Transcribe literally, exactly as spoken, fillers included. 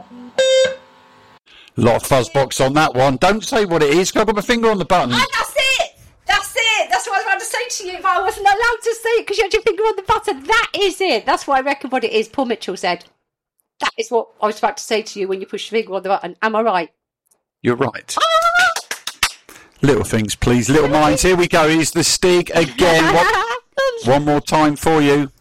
Lot of fuzzbox on that one. Don't say what it is. I've got my finger on the button. And that's it. That's it. That's what I was about to say to you, but I wasn't allowed to say it because you had your finger on the button. That is it. That's what I reckon what it is. Paul Mitchell said. That is what I was about to say to you when you push your finger on the button. Am I right? You're right. Ah! Little things, please. Little minds. Here we go. Here's the Stig again. One, one more time for you.